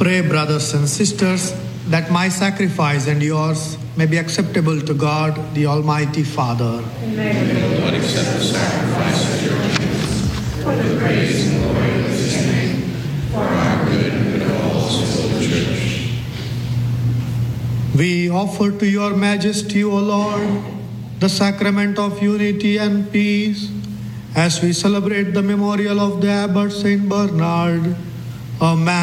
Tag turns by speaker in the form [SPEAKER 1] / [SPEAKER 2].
[SPEAKER 1] Pray, brothers and sisters, that my sacrifice and yours may be acceptable to God, the Almighty Father.
[SPEAKER 2] May the Lord accept the sacrifice of your hands for the praise and glory of his name, for our good and good of all souls of the Church.
[SPEAKER 1] We offer to your majesty, O Lord, the sacrament of unity and peace, as we celebrate the memorial of the Abbot Saint Bernard, a man